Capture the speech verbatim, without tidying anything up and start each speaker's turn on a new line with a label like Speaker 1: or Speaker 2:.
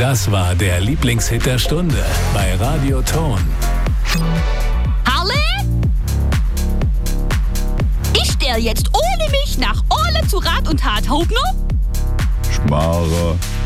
Speaker 1: Das war der Lieblingshit der Stunde bei Radio Ton.
Speaker 2: Harle? Ich stell jetzt ohne mich nach Ole zu Rat und Tat, Hauptner?
Speaker 3: Schmarre.